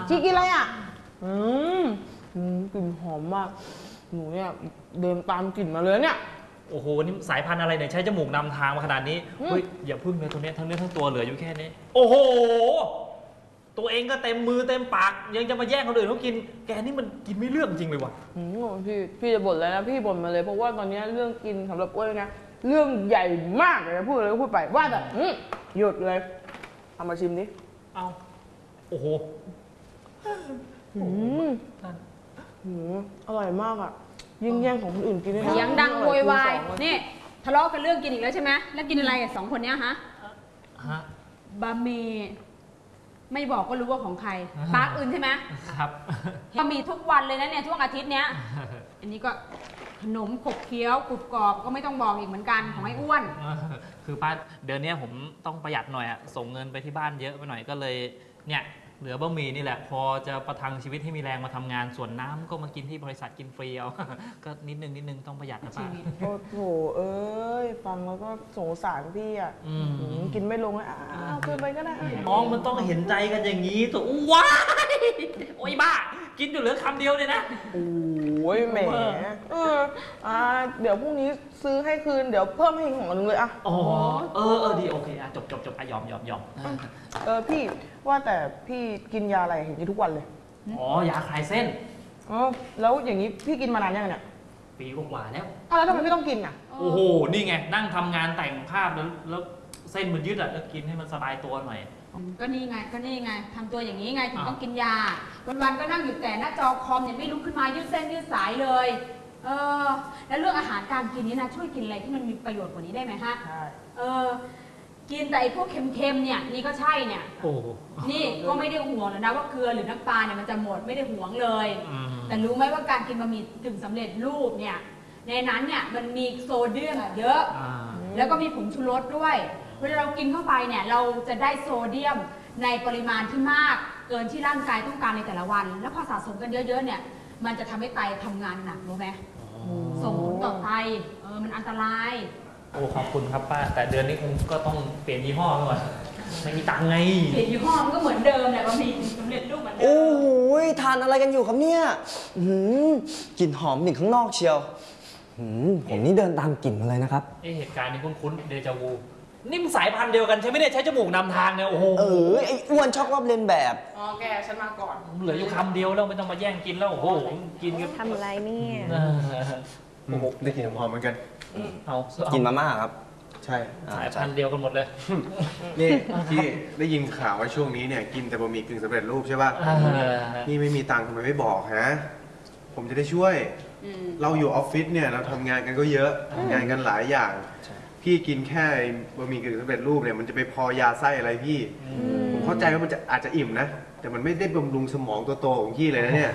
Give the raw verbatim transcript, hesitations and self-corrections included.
ที่กินอะไรอ่ะอืมกลิ่นหอมมากหนูเนี่ยเดินตามกลิ่นมาเลยเนี่ยโอ้โหนี่สายพันธุ์อะไรเนี่ยใช้จมูกนำทางมาขนาดนี้เฮ้ยอย่าพึ่งเลยตัวนี้ทั้งเนื้อทั้งตัวเหลืออยู่แค่นี้โอ้โหตัวเองก็เต็มมือเต็มปากยังจะมาแย่งคนอื่นเขากินแกนี่มันกินไม่เลือกจริงเลยว่ะพี่พี่จะบ่นแล้วนะพี่บ่นมาเลยเพราะว่าตอนนี้เรื่องกินสำหรับอ้วนนะเรื่องใหญ่มากเลยนะพูดเลยก็พูดไปว่าแต่หยุดเลยเอามาชิมดิเอาโอ้โหอืมอร่อยมากอ่ะยิ่งแย่งของคนอื่นกินได้เสียงดังโวยวายนี่ทะเลาะกันเรื่องกินอีกแล้วใช่ไหมแล้วกินอะไรสองคนเนี้ยฮะฮะบะหมี่ไม่บอกก็รู้ว่าของใครปาร์คอื่นใช่ไหมครับบะหมี่ทุกวันเลยนะเนี่ยทุกอาทิตย์เนี้ยอันนี้ก็ขนมขบเคี้ยวกรุบกรอบก็ไม่ต้องบอกอีกเหมือนกันของไอ้อ้วนคือป้าเดือนนี้ผมต้องประหยัดหน่อยอะส่งเงินไปที่บ้านเยอะไปหน่อยก็เลยเนี่ยเหลือบะหมี่นี่แหละพอจะประทังชีวิตให้มีแรงมาทำงานส่วนน้ำก็มากินที่บริษัทกินฟรีเอาก็นิดนึงนิดนึงต้องประหยัดนะป้าโอ้โหเอ้ยฟังแล้วก็สงสารพี่อ่ะกินไม่ลงเลยอ้าวคืนไปก็ได้น้องมันต้องเห็นใจกันอย่างนี้ตัวว้ายโอ้ยบ้ากินอยู่เหลือคำเดียวเลยนะโอ้ยแหมเอออ่าเดี๋ยวพรุ่งนี้ซื้อให้คืนเดี๋ยวเพิ่มให้ของนึงเลยอ่ะอ๋อเออเออดีโอเคอ่ะจบจบจบอ่ะยอมยอมยอมเออพี่ว่าแต่พี่กินยาอะไรเห็นกินทุกวันเลยอ๋อยาคลายเส้นอ๋อแล้วอย่างนี้พี่กินมานานยังเนี่ยปีกว่าแล้วอ้าวแล้วทำไมไม่ต้องกินอ่ะโอ้โหนี่ไงนั่งทำงานแต่งภาพแล้วแล้วเส้นมันยืดอ่ะแล้วกินให้มันสบายตัวหน่อยก็นี่ไงก็นี่ไงทำตัวอย่างนี้ไงถึงต้องกินยาวันๆก็นั่งอยู่แต่หน้าจอคอมเนี่ยไม่ลุกขึ้นมายืดเส้นยืดสายเลยเออแล้วเรื่องอาหารการกินนี้นะช่วยกินอะไรที่มันมีประโยชน์กว่านี้ได้ไหมฮะใช่เออกินแต่ไอ้พวกเค็มๆเนี่ยนี่ก็ใช่เนี่ยโอ้นี่ก็ไม่ได้ห่วงนะว่าเกลือหรือน้ำปลาเนี่ยมันจะหมดไม่ได้ห่วงเลยแต่รู้ไหมว่าการกินบะหมี่กึ่งสำเร็จรูปเนี่ยในนั้นเนี่ยมันมีโซเดียมเยอะแล้วก็มีผงชูรสด้วยเวลาเรากินเข้าไปเนี่ยเราจะได้โซเดียมในปริมาณที่มากเกินที่ร่างกายต้องการในแต่ละวันแล้วพอสะสมกันเยอะๆเนี่ยมันจะทำให้ไตทำงานหนักรู้ไหมส่งผลต่อไตเออมันอันตรายโอ้ขอบคุณครับป้าแต่เดือนนี้คงก็ต้องเปลี่ยนยี่ห้อก่อนไม่มีตังค์ไงเปลี่ยนยี่ห้อมันก็เหมือนเดิมแหละบะหมี่สำเร็จรูปเหมือนเดิมโอ้โหทานอะไรกันอยู่ครับเนี่ยกลิ่นหอมถึงข้างนอกเชียวผมนี่เดินตามกลิ่นมาเลยนะครับไอเหตุการณ์นี้คุ้นๆเดจาวูนี่มันสายพันธุ์เดียวกันใช่ไหมเนี่ยใช้จมูกนำทางเนี่ยโอ้โหเออไอ้อ้วนชอบรอบเลียนแบบอ๋อแกฉันมาก่อนเหลืออยู่คำเดียวแล้วไม่ต้องมาแย่งกินแล้วโอ้โหกินกันทำอะไรเนี่ยโอ้โหได้กลิ่นหอมเหมือนกันเอากินมาม่าครับใช่สายพันธุ์เดียวกันหมดเลยนี่พี่ได้ยินข่าวว่าช่วงนี้เนี่ยกินแต่บะหมี่กึ่งสำเร็จรูปใช่ป่ะนี่ไม่มีตังค์ทำไมไม่บอกฮะผมจะได้ช่วยเราอยู่ออฟฟิศเนี่ยเราทำงานกันก็เยอะทำงานกันหลายอย่างพี่กินแค่บะหมี่กึ่งสำเร็จรูปเนี่ยมันจะไปพอยาไส้อะไรพี่ผมเข้าใจว่ามันจะอาจจะอิ่มนะแต่มันไม่ได้บำรุงสมองตัวโตของพี่เลยนะเนี่ย